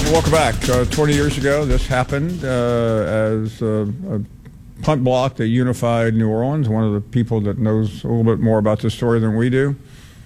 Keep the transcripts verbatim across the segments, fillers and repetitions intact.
Welcome back. Uh, twenty years ago, this happened uh, as uh, a punt block that unified New Orleans. One of the people that knows a little bit more about this story than we do,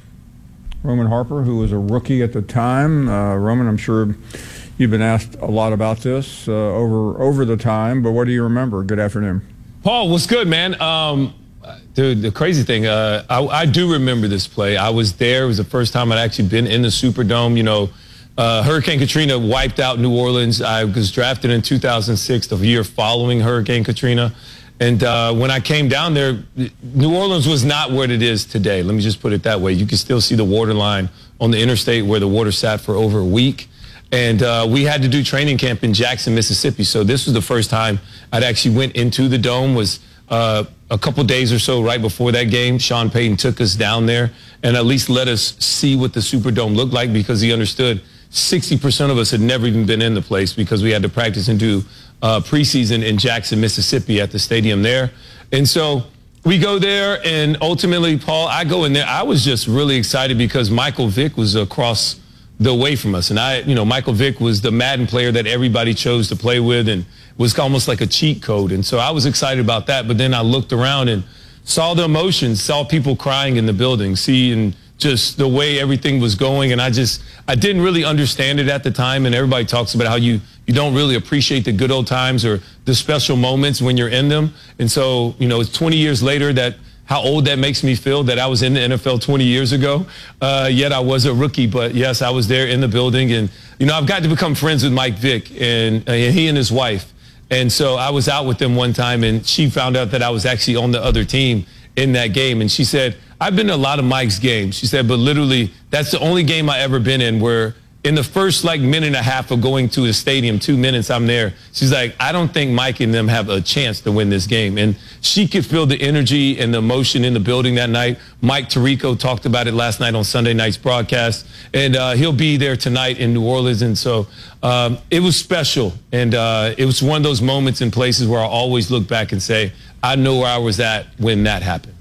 Roman Harper, who was a rookie at the time. Uh, Roman, I'm sure you've been asked a lot about this uh, over over the time, but what do you remember? Good afternoon. Paul, what's good, man? Um, dude, the crazy thing, uh, I, I do remember this play. I was there. It was the first time I'd actually been in the Superdome. You know, uh, Hurricane Katrina wiped out New Orleans. I was drafted in two thousand six, the year following Hurricane Katrina. And uh, when I came down there, New Orleans was not what it is today. Let me just put it that way. You can still see the water line on the interstate where the water sat for over a week. And uh, we had to do training camp in Jackson, Mississippi. So this was the first time I'd actually went into the dome. Was uh, a couple days or so right before that game. Sean Payton took us down there and at least let us see what the Superdome looked like, because he understood sixty percent of us had never even been in the place, because we had to practice and do uh, preseason in Jackson, Mississippi at the stadium there. And so we go there, and ultimately, Paul, I go in there. I was just really excited because Michael Vick was across the way from us. And I, you know, Michael Vick was the Madden player that everybody chose to play with and was almost like a cheat code. And so I was excited about that. But then I looked around and saw the emotions, saw people crying in the building, seeing just the way everything was going. And I just, I didn't really understand it at the time. And everybody talks about how you, you don't really appreciate the good old times or the special moments when you're in them. And so, you know, it's twenty years later that how old that makes me feel, that I was in the N F L twenty years ago. Uh, yet I was a rookie, but yes, I was there in the building. And, you know, I've got to become friends with Mike Vick and, uh, and he and his wife. And so I was out with them one time, and she found out that I was actually on the other team in that game. And she said, I've been to a lot of Mike's games. She said, but literally, that's the only game I ever been in where in the first like minute and a half of going to the stadium, two minutes I'm there, she's like, I don't think Mike and them have a chance to win this game. And she could feel the energy and the emotion in the building that night. Mike Tirico talked about it last night on Sunday night's broadcast, and uh, he'll be there tonight in New Orleans. And so um, it was special. And uh, it was one of those moments and places where I always look back and say, I know where I was at when that happened.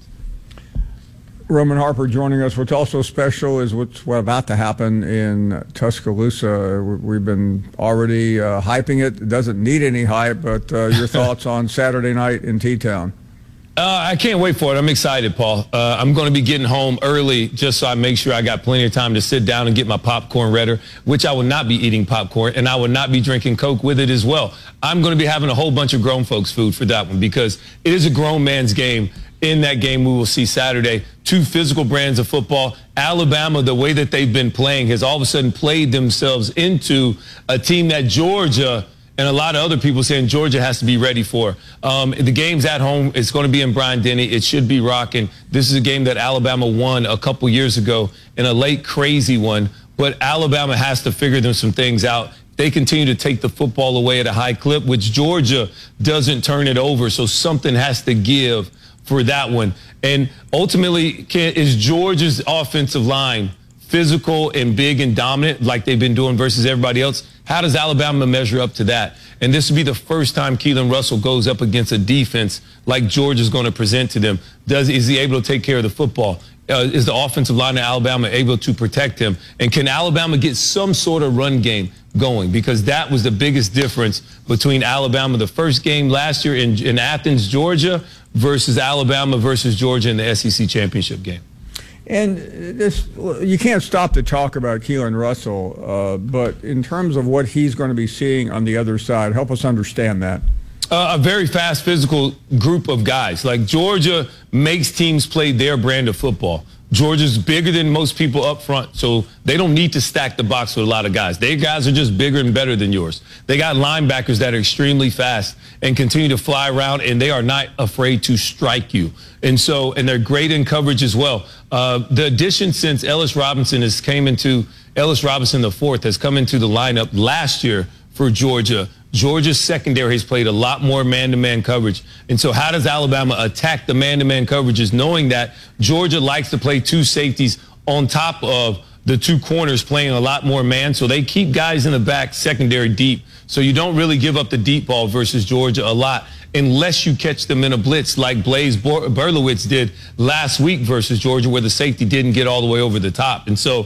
Roman Harper joining us. What's also special is what's what about to happen in Tuscaloosa. We've been already uh, hyping it. It doesn't need any hype, but uh, your thoughts on Saturday night in T-Town? Uh, I can't wait for it. I'm excited, Paul. Uh, I'm going to be getting home early just so I make sure I got plenty of time to sit down and get my popcorn ready, which I will not be eating popcorn, and I will not be drinking Coke with it as well. I'm going to be having a whole bunch of grown folks food for that one, because it is a grown man's game. In that game we will see Saturday, two physical brands of football. Alabama, the way that they've been playing, has all of a sudden played themselves into a team that Georgia and a lot of other people saying Georgia has to be ready for. Um, the game's at home. It's going to be in Bryant-Denny. It should be rocking. This is a game that Alabama won a couple years ago in a late, crazy one. But Alabama has to figure them some things out. They continue to take the football away at a high clip, which Georgia doesn't turn it over. So something has to give for that one. And ultimately, can, is Georgia's offensive line physical and big and dominant like they've been doing versus everybody else? How does Alabama measure up to that? And this will be the first time Keelan Russell goes up against a defense like Georgia's going to present to them. Does is he able to take care of the football? Uh, is the offensive line of Alabama able to protect him? And can Alabama get some sort of run game going? Because that was the biggest difference between Alabama the first game last year in, in Athens, Georgia, versus Alabama versus Georgia in the S E C championship game. And this, you can't stop to talk about Keelan Russell, uh, but in terms of what he's going to be seeing on the other side, help us understand that. Uh, a very fast, physical group of guys. Like, Georgia makes teams play their brand of football. Georgia's bigger than most people up front, so they don't need to stack the box with a lot of guys. Their guys are just bigger and better than yours. They got linebackers that are extremely fast and continue to fly around, and they are not afraid to strike you. And so, and they're great in coverage as well. Uh, the addition since Ellis Robinson has came into, Ellis Robinson the fourth has come into the lineup last year for Georgia. Georgia's secondary has played a lot more man-to-man coverage. And so how does Alabama attack the man-to-man coverages, knowing that Georgia likes to play two safeties on top of the two corners playing a lot more man? So they keep guys in the back secondary deep. So you don't really give up the deep ball versus Georgia a lot unless you catch them in a blitz like Blaze Berlowitz did last week versus Georgia, where the safety didn't get all the way over the top. And so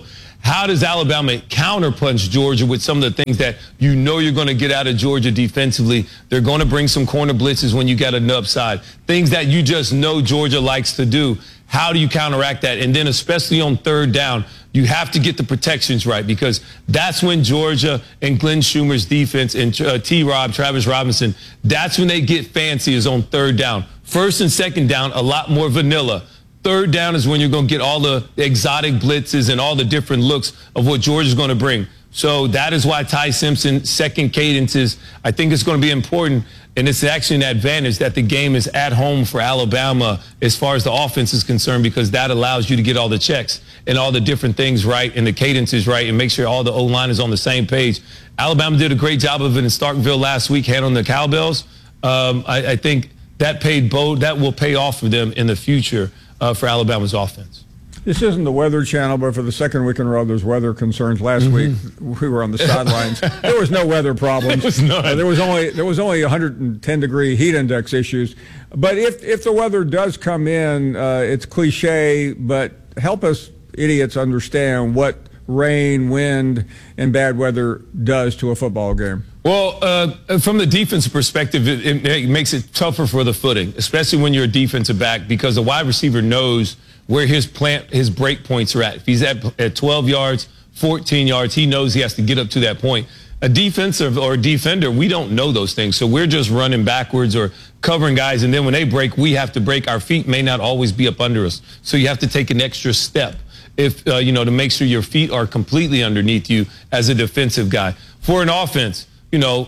how does Alabama counterpunch Georgia with some of the things that you know you're going to get out of Georgia defensively? They're going to bring some corner blitzes when you got a nub side. Things that you just know Georgia likes to do. How do you counteract that? And then especially on third down, you have to get the protections right, because that's when Georgia and Glenn Schumer's defense and uh, T-Rob, Travis Robinson, that's when they get fancy, is on third down. First and second down, a lot more vanilla. Third down is when you're going to get all the exotic blitzes and all the different looks of what Georgia's going to bring. So that is why Ty Simpson's second cadence is, I think it's going to be important. And it's actually an advantage that the game is at home for Alabama as far as the offense is concerned, because that allows you to get all the checks and all the different things right and the cadence is right and make sure all the O-line is on the same page. Alabama did a great job of it in Starkville last week, handling the cowbells. Um, I, I think that paid both, that will pay off for them in the future uh, for Alabama's offense. This isn't the Weather Channel, but for the second week in a row, there's weather concerns. Last mm-hmm. week, we were on the sidelines. There was no weather problems. There was none. Uh, there was only there was only one hundred ten degree heat index issues. But if if the weather does come in, uh, it's cliche, but help us idiots understand what rain, wind, and bad weather does to a football game. Well, uh, from the defensive perspective, it, it, it makes it tougher for the footing, especially when you're a defensive back, because the wide receiver knows where his plant, his break points are at. If he's at, at twelve yards, fourteen yards, he knows he has to get up to that point. A defensive or a defender, we don't know those things. So we're just running backwards or covering guys. And then when they break, we have to break. Our feet may not always be up under us. So you have to take an extra step if, uh, you know, to make sure your feet are completely underneath you as a defensive guy. For an offense, you know,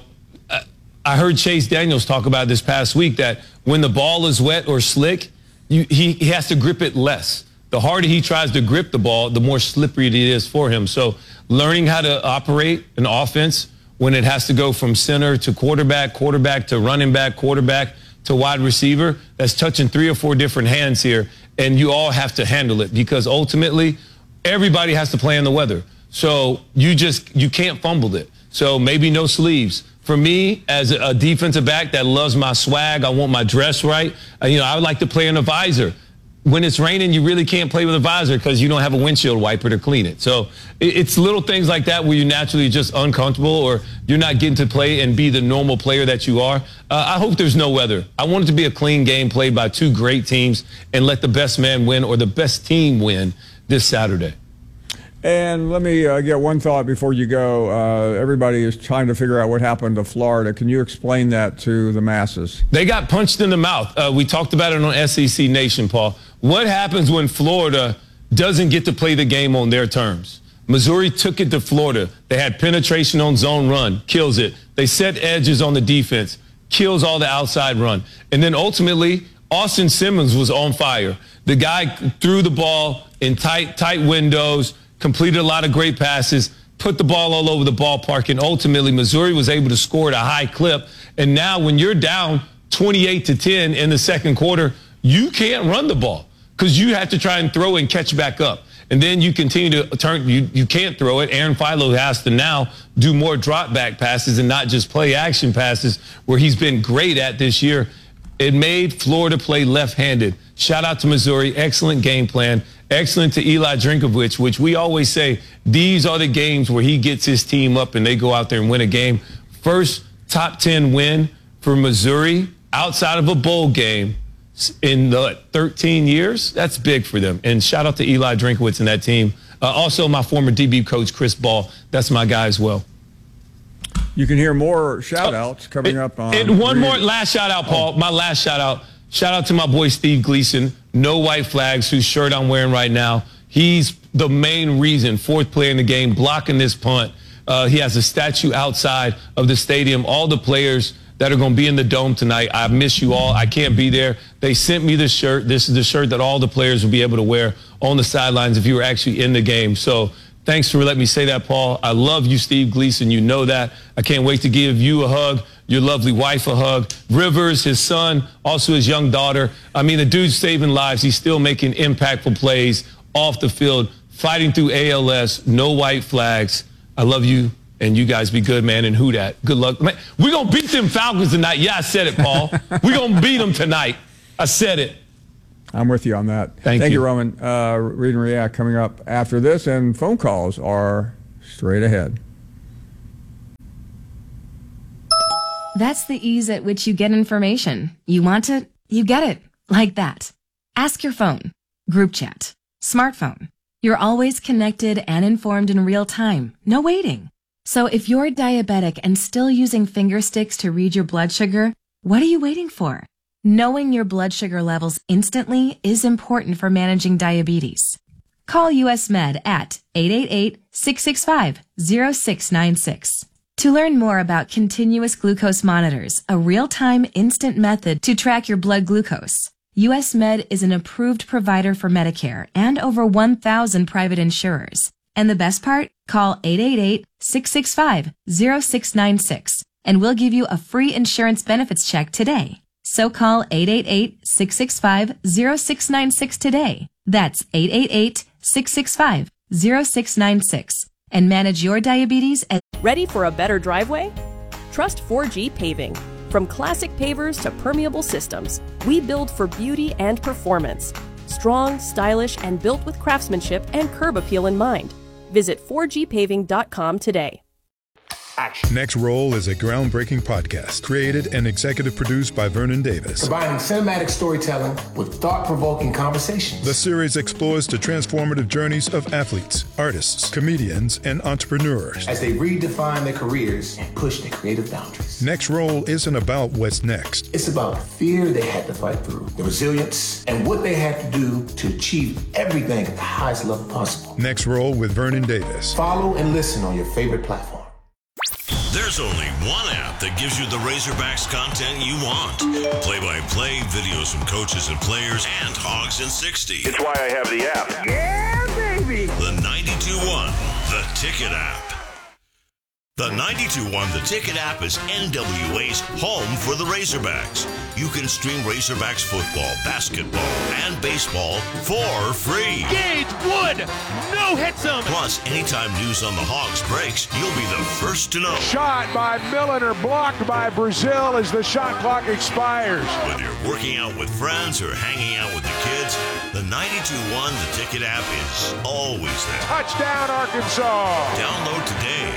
I heard Chase Daniels talk about this past week that when the ball is wet or slick, You, he, he has to grip it less. The harder he tries to grip the ball, the more slippery it is for him. So learning how to operate an offense when it has to go from center to quarterback, quarterback to running back, quarterback to wide receiver, that's touching three or four different hands here, and you all have to handle it, because ultimately everybody has to play in the weather. So you just, you can't fumble it. So maybe no sleeves. For me, as a defensive back that loves my swag, I want my dress right. Uh, you know, I would like to play in a visor. When it's raining, you really can't play with a visor because you don't have a windshield wiper to clean it. So it's little things like that where you're naturally just uncomfortable, or you're not getting to play and be the normal player that you are. Uh, I hope there's no weather. I want it to be a clean game played by two great teams and let the best man win, or the best team win, this Saturday. And let me uh, get one thought before you go. Uh, everybody is trying to figure out what happened to Florida. Can you explain that to the masses? They got punched in the mouth. Uh, we talked about it on S E C Nation, Paul. What happens when Florida doesn't get to play the game on their terms? Missouri took it to Florida. They had penetration on zone run, kills it. They set edges on the defense, kills all the outside run. And then ultimately, Austin Simmons was on fire. The guy threw the ball in tight, tight windows, completed a lot of great passes, put the ball all over the ballpark, and ultimately Missouri was able to score at a high clip. And now when you're down twenty-eight to ten in the second quarter, you can't run the ball because you have to try and throw and catch back up. And then you continue to turn, you, you can't throw it. Aaron Philo has to now do more drop back passes and not just play action passes, where he's been great at this year. It made Florida play left-handed. Shout out to Missouri. Excellent game plan. Excellent to Eli Drinkovich, which we always say these are the games where he gets his team up and they go out there and win a game. First top ten win for Missouri outside of a bowl game in the thirteen years. That's big for them. And shout out to Eli Drinkovich and that team. Uh, also, my former D B coach, Chris Ball. That's my guy as well. You can hear more shout-outs coming up on... And one more last shout-out, Paul. Oh. My last shout-out. Shout-out to my boy Steve Gleason, No White Flags, whose shirt I'm wearing right now. He's the main reason, fourth player in the game, blocking this punt. Uh, he has a statue outside of the stadium. All the players that are going to be in the Dome tonight, I miss you all. I can't be there. They sent me this shirt. This is the shirt that all the players will be able to wear on the sidelines if you were actually in the game. So thanks for letting me say that, Paul. I love you, Steve Gleason. You know that. I can't wait to give you a hug, your lovely wife a hug, Rivers, his son, also his young daughter. I mean, the dude's saving lives. He's still making impactful plays off the field, fighting through A L S, no white flags. I love you, and you guys be good, man, and who dat? Good luck. Man, we're going to beat them Falcons tonight. Yeah, I said it, Paul. We're going to beat them tonight. I said it. I'm with you on that. Thank, Thank you. you, Roman. Uh, Read and React coming up after this, and phone calls are straight ahead. That's the ease at which you get information. You want it, you get it. Like that. Ask your phone. Group chat. Smartphone. You're always connected and informed in real time. No waiting. So if you're diabetic and still using finger sticks to read your blood sugar, what are you waiting for? Knowing your blood sugar levels instantly is important for managing diabetes. Call U S Med at eight eight eight, six six five, zero six nine six. To learn more about continuous glucose monitors, a real-time instant method to track your blood glucose, U S Med is an approved provider for Medicare and over one thousand private insurers. And the best part? Call eight eight eight, six six five, zero six nine six and we'll give you a free insurance benefits check today. So call eight eight eight, six six five, zero six nine six today. That's eight eight eight, six six five, zero six nine six and manage your diabetes at... Ready for a better driveway? Trust four G Paving. From classic pavers to permeable systems, we build for beauty and performance. Strong, stylish, and built with craftsmanship and curb appeal in mind. Visit four G paving dot com today. Action. Next Roll is a groundbreaking podcast created and executive produced by Vernon Davis. Combining cinematic storytelling with thought-provoking conversations. The series explores the transformative journeys of athletes, artists, comedians, and entrepreneurs as they redefine their careers and push their creative boundaries. Next Roll isn't about what's next. It's about the fear they had to fight through, the resilience, and what they had to do to achieve everything at the highest level possible. Next Roll with Vernon Davis. Follow and listen on your favorite platform. There's only one app that gives you the Razorbacks content you want. Play-by-play, videos from coaches and players, and Hogs in sixty. It's why I have the app. Yeah, baby! The ninety-two one, The Ticket app. The ninety-two one The Ticket app is N W A's home for the Razorbacks. You can stream Razorbacks football, basketball, and baseball for free. Gage Wood, no hits him. Plus, anytime news on the Hogs breaks, you'll be the first to know. Shot by Milliner, blocked by Brazil as the shot clock expires. Whether you're working out with friends or hanging out with the kids, the ninety-two one The Ticket app is always there. Touchdown, Arkansas. Download today.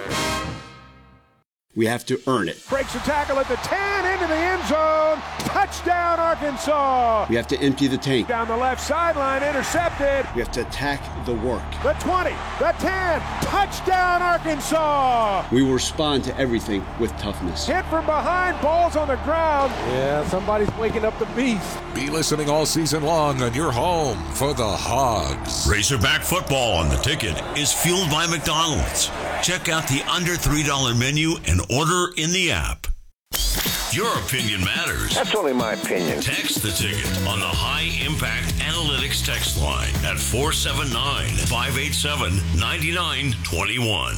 We have to earn it. Breaks the tackle at the ten, into the end zone. Touchdown, Arkansas. We have to empty the tank. Down the left sideline, intercepted. We have to attack the work. The twenty, the ten, touchdown, Arkansas. We will respond to everything with toughness. Hit from behind, balls on the ground. Yeah, somebody's waking up the beast. Be listening all season long on your home for the Hogs. Razorback football on The Ticket is fueled by McDonald's. Check out the under three dollar menu and order in the app. Your opinion matters. That's only my opinion. Text The Ticket on the High Impact Analytics text line at four seven nine, five eight seven, nine nine two one.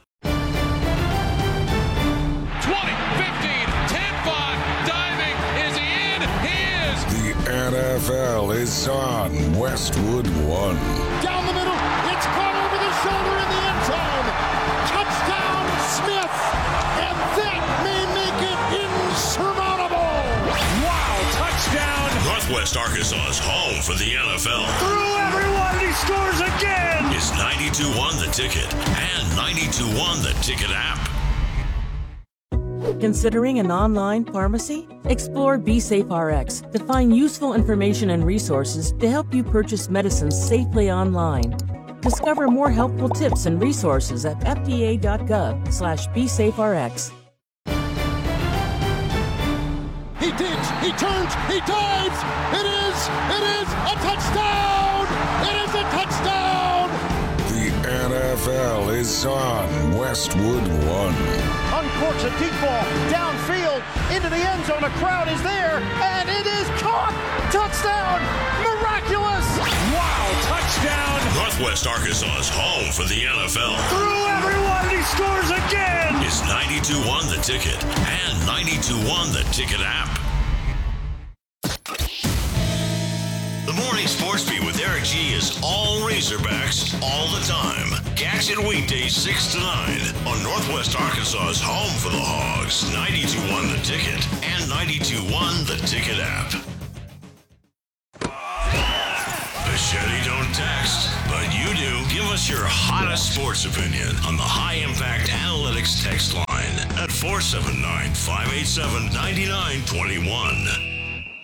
twenty, fifteen, ten, five, diving. Is he in? He is. The N F L is on Westwood One. Down the middle, it's caught over the shoulder in the end zone. Touchdown, Smith, and that may make it insurmountable. Wow, touchdown. Northwest Arkansas's home for the N F L. Through everyone, he scores again. Is ninety-two one The Ticket and ninety-two one The Ticket app. Considering an online pharmacy? Explore BeSafeRx to find useful information and resources to help you purchase medicines safely online. Discover more helpful tips and resources at fda.gov slash BeSafeRx. He digs, he turns, he dives. It is, it is a touchdown. It is a touchdown. The N F L is on Westwood One. Uncorks a deep ball downfield into the end zone. A crowd is there, and it is caught. Touchdown! Miraculous! Wow, touchdown! Northwest Arkansas's home for the N F L. Through everyone, he scores again! Is ninety-two one The Ticket and ninety-two one The Ticket app. The Morning Sports Beat with Eric G is all Razorbacks all the time. Catch it weekdays six to nine on Northwest Arkansas's home for the Hogs, ninety-two one The Ticket and ninety-two one The Ticket app. Get your hottest sports opinion on the High Impact Analytics text line at four seven nine, five eight seven, nine nine two one.